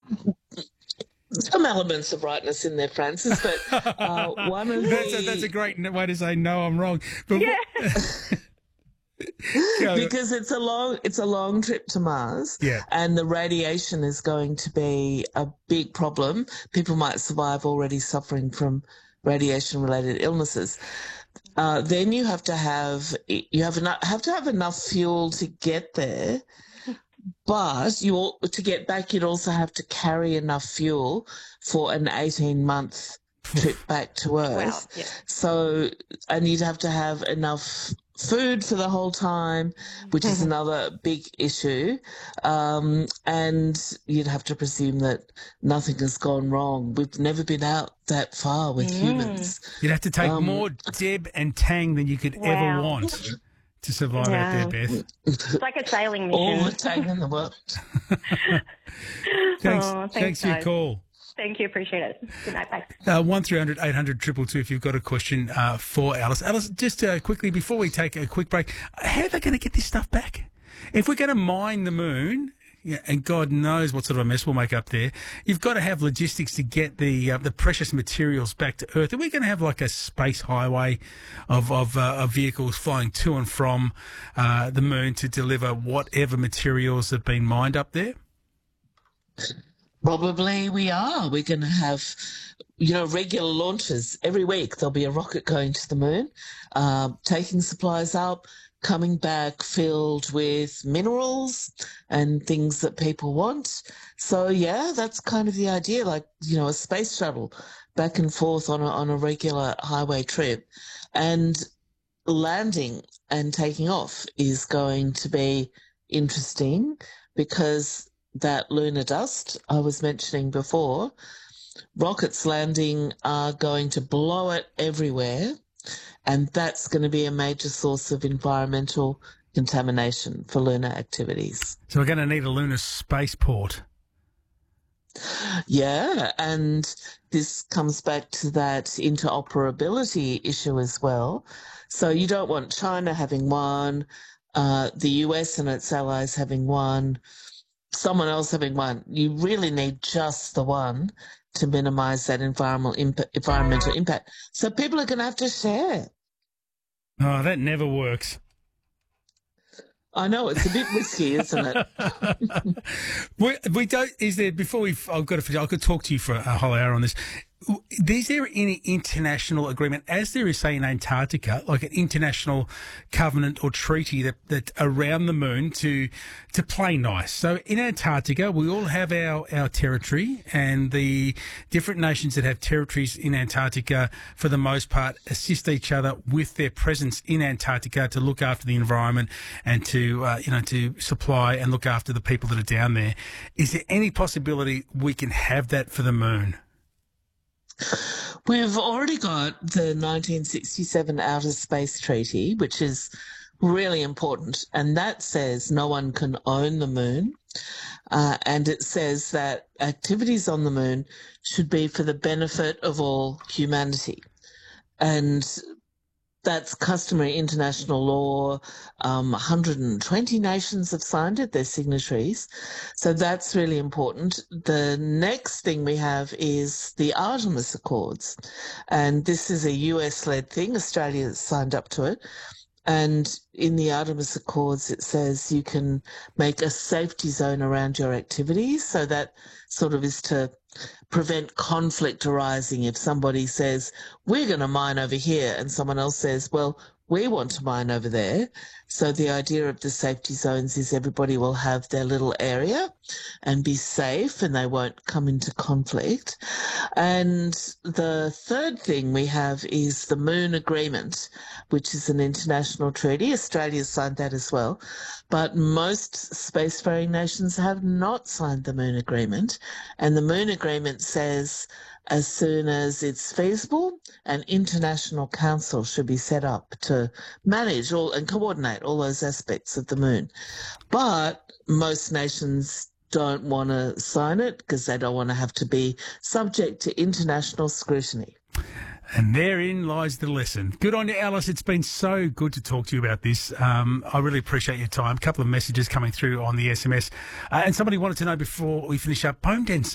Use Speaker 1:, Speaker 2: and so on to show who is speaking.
Speaker 1: Some elements of rightness in there, Francis, but one of
Speaker 2: That's a great way to say, no, I'm wrong. But
Speaker 1: because it's a long trip to Mars, and the radiation is going to be a big problem. People might survive already suffering from radiation-related illnesses. Then you have to have enough fuel to get there, but to get back you'd also have to carry enough fuel for an 18-month trip back to Earth.
Speaker 3: Wow, yeah.
Speaker 1: So, and you'd have to have enough food for the whole time, which is another big issue. And you'd have to presume that nothing has gone wrong. We've never been out that far with humans.
Speaker 2: You'd have to take more Deb and Tang than you could ever want to survive out there, Beth.
Speaker 3: It's like a sailing mission.
Speaker 1: All the Tang in the world.
Speaker 2: Thanks for your call.
Speaker 3: Thank you. Appreciate it. Good night. Bye.
Speaker 2: 1300 800 222 if you've got a question for Alice. Alice, just quickly, before we take a quick break, how are they going to get this stuff back? If we're going to mine the moon, and God knows what sort of a mess we'll make up there, you've got to have logistics to get the precious materials back to Earth. Are we going to have like a space highway of vehicles flying to and from the moon to deliver whatever materials have been mined up there?
Speaker 1: Probably we are. We're going to have, regular launches. Every week there'll be a rocket going to the moon, taking supplies up, coming back filled with minerals and things that people want. So, yeah, that's kind of the idea, like, a space shuttle back and forth on a regular highway trip. And landing and taking off is going to be interesting because that lunar dust I was mentioning before, rockets landing are going to blow it everywhere, and that's going to be a major source of environmental contamination for lunar activities.
Speaker 2: So we're going to need a lunar spaceport.
Speaker 1: Yeah, and this comes back to that interoperability issue as well. So you don't want China having one, the US and its allies having one, someone else having one. You really need just the one to minimise that environmental impact. So people are going to have to share.
Speaker 2: Oh, that never works.
Speaker 1: I know, it's a bit risky, isn't it?
Speaker 2: we don't. Is there before we? I've got to finish. I could talk to you for a whole hour on this. Is there any international agreement, as there is, say, in Antarctica, like an international covenant or treaty that around the moon to play nice? So in Antarctica, we all have our territory, and the different nations that have territories in Antarctica, for the most part, assist each other with their presence in Antarctica to look after the environment and to supply and look after the people that are down there. Is there any possibility we can have that for the moon?
Speaker 1: We've already got the 1967 Outer Space Treaty, which is really important, and that says no one can own the moon, and it says that activities on the moon should be for the benefit of all humanity. And that's customary international law. 120 nations have signed it, they're signatories. So that's really important. The next thing we have is the Artemis Accords. And this is a US-led thing. Australia has signed up to it. And in the Artemis Accords, it says you can make a safety zone around your activities. So that sort of is to prevent conflict arising. If somebody says, we're going to mine over here, and someone else says, well, we want to mine over there. So the idea of the safety zones is everybody will have their little area and be safe, and they won't come into conflict. And the third thing we have is the Moon Agreement, which is an international treaty. Australia signed that as well. But most spacefaring nations have not signed the Moon Agreement. And the Moon Agreement says as soon as it's feasible, an international council should be set up to manage all and coordinate all those aspects of the moon. But most nations don't want to sign it because they don't want to have to be subject to international scrutiny.
Speaker 2: And therein lies the lesson. Good on you, Alice. It's been so good to talk to you about this. I really appreciate your time. A couple of messages coming through on the SMS. And somebody wanted to know before we finish up, bone density.